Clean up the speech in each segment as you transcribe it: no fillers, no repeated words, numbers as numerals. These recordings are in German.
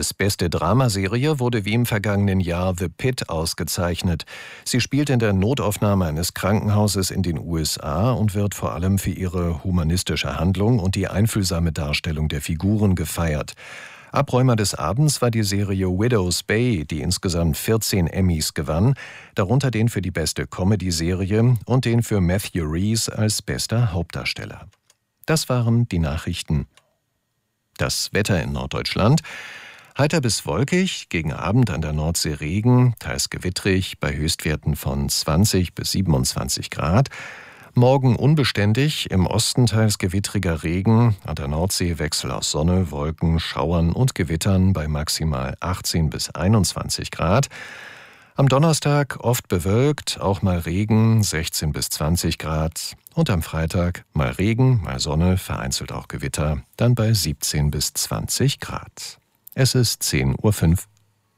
Als beste Dramaserie wurde wie im vergangenen Jahr The Pit ausgezeichnet. Sie spielt in der Notaufnahme eines Krankenhauses in den USA und wird vor allem für ihre humanistische Handlung und die einfühlsame Darstellung der Figuren gefeiert. Abräumer des Abends war die Serie Widow's Bay, die insgesamt 14 Emmys gewann, darunter den für die beste Comedy-Serie und den für Matthew Rhys als bester Hauptdarsteller. Das waren die Nachrichten. Das Wetter in Norddeutschland: heiter bis wolkig, gegen Abend an der Nordsee Regen, teils gewittrig, bei Höchstwerten von 20 bis 27 Grad. Morgen unbeständig, im Osten teils gewittriger Regen, an der Nordsee Wechsel aus Sonne, Wolken, Schauern und Gewittern bei maximal 18 bis 21 Grad. Am Donnerstag oft bewölkt, auch mal Regen, 16 bis 20 Grad. Und am Freitag mal Regen, mal Sonne, vereinzelt auch Gewitter, dann bei 17 bis 20 Grad. Es ist 10:05 Uhr.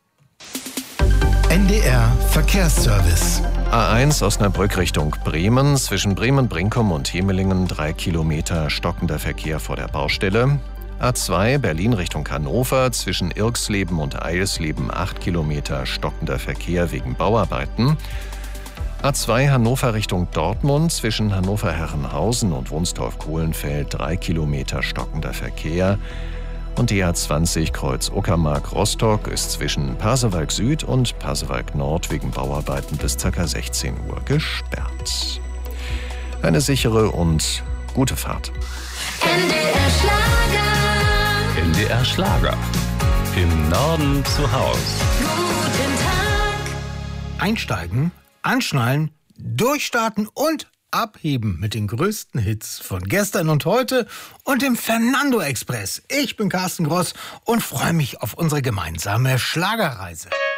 NDR Verkehrsservice. A1 Osnabrück Richtung Bremen, zwischen Bremen-Brinkum und Hemelingen 3 Kilometer stockender Verkehr vor der Baustelle. A2 Berlin Richtung Hannover, zwischen Irxleben und Eilsleben 8 Kilometer stockender Verkehr wegen Bauarbeiten. A2 Hannover Richtung Dortmund, zwischen Hannover-Herrenhausen und Wunstorf-Kohlenfeld 3 Kilometer stockender Verkehr. Und die A20 Kreuz Uckermark-Rostock ist zwischen Pasewalk Süd und Pasewalk Nord wegen Bauarbeiten bis ca. 16 Uhr gesperrt. Eine sichere und gute Fahrt. NDR Schlager. NDR Schlager. Im Norden zu Haus. Guten Tag. Einsteigen, anschnallen, durchstarten und abheben mit den größten Hits von gestern und heute und dem Fernando Express. Ich bin Carsten Gross und freue mich auf unsere gemeinsame Schlagerreise.